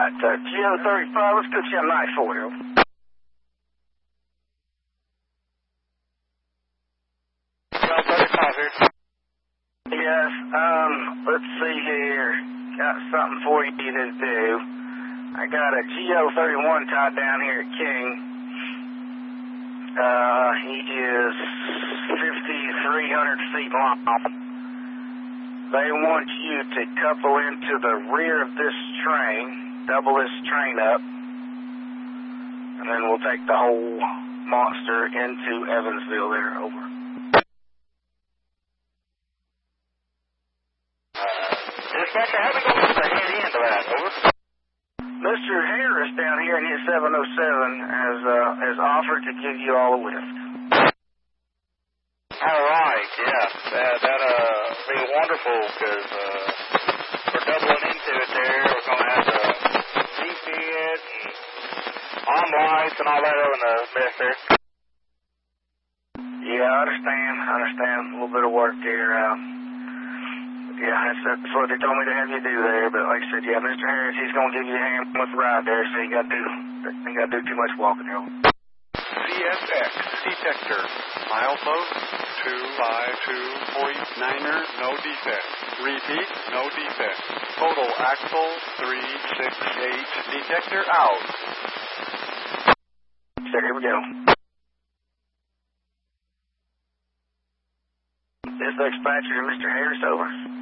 right, GO35, let's go to night 40. GO35 here. Yes, let's see here. Got something for you to do. I got a GO31 tied down here at King. He is 5,300 feet long. They want you to couple into the rear of this train, double this train up, and then we'll take the whole monster into Evansville there, over. Dispatcher, how we going to head into that, over? Mr. Harris down here in his 707 has offered to give you all a lift. All right, yeah. That'll be wonderful because we're doubling into it there. We're going to have the defib and on lights and all that over in the mess there. Yeah, I understand. A little bit of work there. Yeah, that's what they told me to have you do there. But like I said, yeah, Mr. Harris, he's going to give you a hand with the ride there, so you got to do too much walking there. CSX detector, milepost 252.9er, no defect. Repeat, no defect. Total axle 368, detector out. So here we go. This dispatcher to Mr. Harris, over.